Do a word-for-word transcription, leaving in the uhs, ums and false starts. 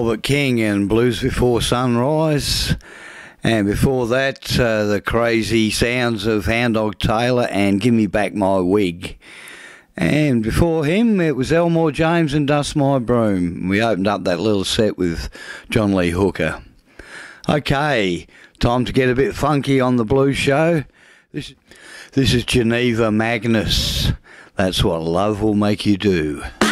Velvet King and Blues Before Sunrise. And before that, uh, the crazy sounds of Hound Dog Taylor and Give Me Back My Wig. And before him, it was Elmore James and Dust My Broom. We opened up that little set with John Lee Hooker. Okay, time to get a bit funky on the Blues Show. This, this is Geneva Magnus. That's what love will make you do.